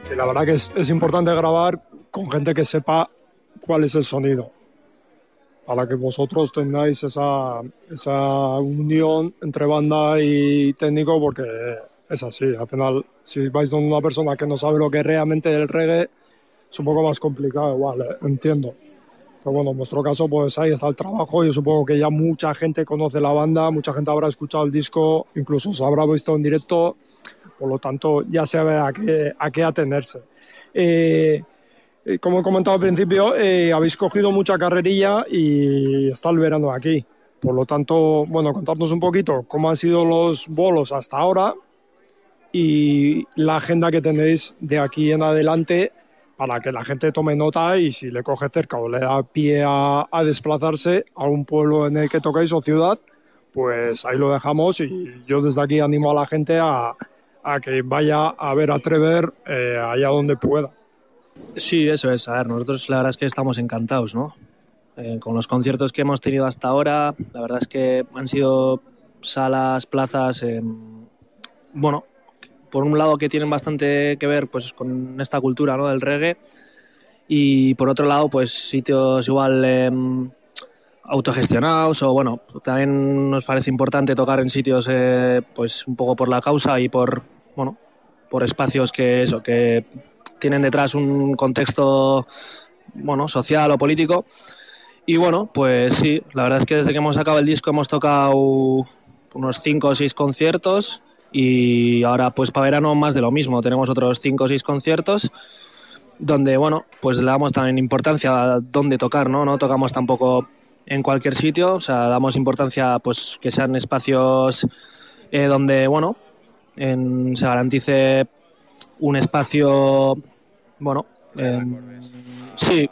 Y la verdad que es importante grabar con gente que sepa cuál es el sonido, para que vosotros tengáis esa unión entre banda y técnico, porque es así. Al final, si vais con una persona que no sabe lo que es realmente el reggae, es un poco más complicado, igual, entiendo. Pero bueno, en vuestro caso, pues ahí está el trabajo. Yo supongo que ya mucha gente conoce la banda, mucha gente habrá escuchado el disco, incluso os habrá visto en directo, por lo tanto ya sabe a qué atenerse. Como he comentado al principio, habéis cogido mucha carrerilla y está el verano aquí. Por lo tanto, bueno, contadnos un poquito cómo han sido los bolos hasta ahora y la agenda que tenéis de aquí en adelante para que la gente tome nota y si le coge cerca o le da pie a desplazarse a un pueblo en el que tocáis o ciudad, pues ahí lo dejamos y yo desde aquí animo a la gente a que vaya a ver a Trevor allá donde pueda. Sí, eso es. A ver, nosotros la verdad es que estamos encantados, ¿no? Con los conciertos que hemos tenido hasta ahora, la verdad es que han sido salas, plazas, bueno, por un lado que tienen bastante que ver pues con esta cultura, ¿no?, del reggae, y por otro lado pues sitios igual autogestionados, o bueno, también nos parece importante tocar en sitios pues un poco por la causa y por espacios que tienen detrás un contexto, bueno, social o político. Y bueno, pues sí, la verdad es que desde que hemos sacado el disco hemos tocado unos 5 o 6 conciertos y ahora pues para verano más de lo mismo. Tenemos otros 5 o 6 conciertos donde, bueno, pues le damos también importancia a dónde tocar, ¿no? No tocamos tampoco en cualquier sitio, o sea, damos importancia pues que sean espacios donde, bueno, se garantice un espacio, bueno, sí,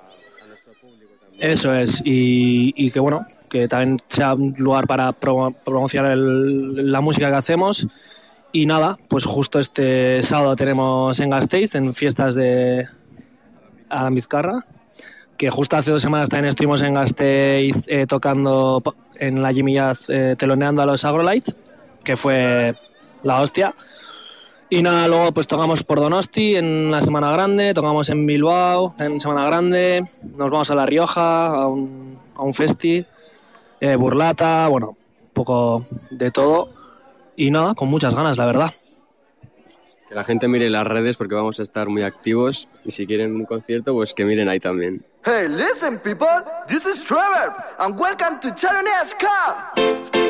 eso es, y que bueno, que también sea un lugar para promocionar la música que hacemos. Y nada, pues justo este sábado tenemos en Gasteiz, en fiestas de Aranbizkarra, que justo hace 2 semanas también estuvimos en Gasteiz tocando en la Jimmy Jazz, teloneando a los Agrolites, que fue la hostia. Y nada, luego pues tocamos por Donosti en la Semana Grande, tocamos en Bilbao en Semana Grande, nos vamos a La Rioja a un festi, Burlata, bueno, un poco de todo. Y nada, con muchas ganas, la verdad. Que la gente mire las redes porque vamos a estar muy activos y si quieren un concierto, pues que miren ahí también. Hey, listen people, this is Trevor and welcome to Charonea Ska.